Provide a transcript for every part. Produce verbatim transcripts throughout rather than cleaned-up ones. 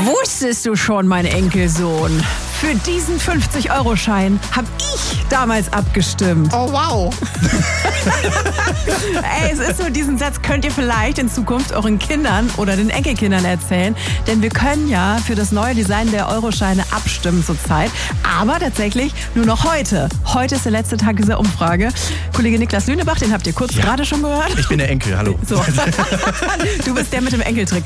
Wusstest du schon, mein Enkelsohn? Für diesen fünfzig-Euro-Schein habe ich damals abgestimmt. Oh, wow. Ey, es ist so, diesen Satz könnt ihr vielleicht in Zukunft euren Kindern oder den Enkelkindern erzählen. Denn wir können ja für das neue Design der Euroscheine abstimmen zurzeit. Aber tatsächlich nur noch heute. Heute ist der letzte Tag dieser Umfrage. Kollege Niklas Lünebach, den habt ihr kurz Ja. gerade schon gehört. Ich bin der Enkel, hallo. So. Du bist der mit dem Enkeltrick.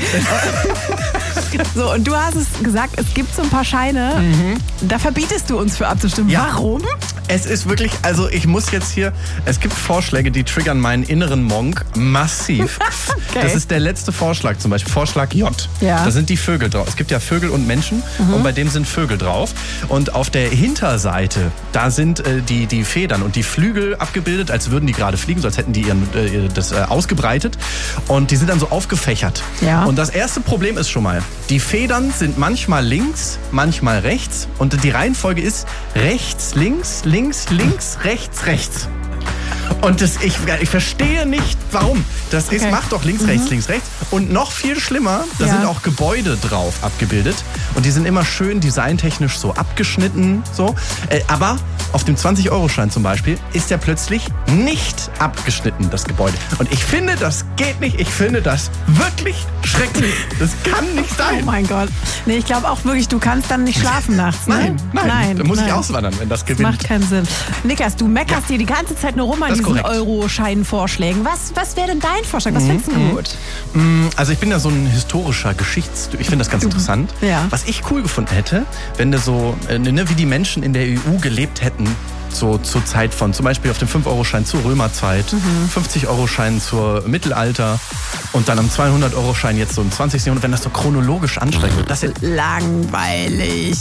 So, und du hast es gesagt, es gibt so ein paar Scheine, mhm. da verbietest du uns für abzustimmen. Ja. Warum? Es ist wirklich, also ich muss jetzt hier, es gibt Vorschläge, die triggern meinen inneren Monk massiv. Okay. Das ist der letzte Vorschlag zum Beispiel, Vorschlag J. Ja. Da sind die Vögel drauf. Es gibt ja Vögel und Menschen Mhm. und bei dem sind Vögel drauf. Und auf der Hinterseite, da sind äh, die, die Federn und die Flügel abgebildet, als würden die gerade fliegen, so als hätten die ihren, äh, das äh, ausgebreitet. Und die sind dann so aufgefächert. Ja. Und das erste Problem ist schon mal, die Federn sind manchmal links, manchmal rechts. Und die Reihenfolge ist rechts, links, links, links, rechts, rechts. Und das, ich, ich verstehe nicht, warum. Das ist, Okay. macht doch links, rechts, links, rechts. Und noch viel schlimmer, da Ja. sind auch Gebäude drauf abgebildet. Und die sind immer schön designtechnisch so abgeschnitten. So. Äh, aber auf dem zwanzig-Euro-Schein zum Beispiel ist der plötzlich nicht abgeschnitten, das Gebäude. Und ich finde, das geht nicht. Ich finde das wirklich schrecklich. Das kann nicht Oh sein. mein Gott. Nee, ich glaube auch wirklich, du kannst dann nicht schlafen nachts. Ne? Nein, nein, nein. da muss nein. ich auswandern, wenn das Das gewinnt. macht keinen Sinn. Niklas, du meckerst dir die ganze Zeit nur rum an Das ist diesen korrekt. Euro-Schein-Vorschlägen. Was, was wäre denn dein Vorschlag? Was findest du gut? Also ich bin ja so ein historischer Geschichts... Ich finde das ganz interessant. Ja. Was ich cool gefunden hätte, wenn du so, äh, ne, wie die Menschen in der E U gelebt hätten, so zur Zeit von zum Beispiel auf dem fünf-Euro-Schein zur Römerzeit, fünfzig-Euro-Schein zur Mittelalter und dann am zweihundert-Euro-Schein jetzt so im zwanzigsten Jahrhundert, wenn das so chronologisch ansteigt. Das jetzt, Langweilig.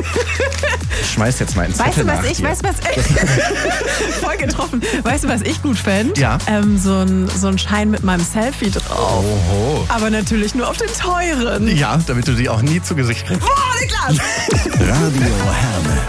ich schmeiß jetzt mal ins Weißt Zettel du, was nach ich, dir. weißt du, was ich, voll getroffen. Weißt du, was ich gut fände? Ja. Ähm, so ein, so ein Schein mit meinem Selfie drauf. Oho. Aber natürlich nur auf den teuren. Ja, damit du die auch nie zu Gesicht kriegst. Oh, Niklas! Radio Herne.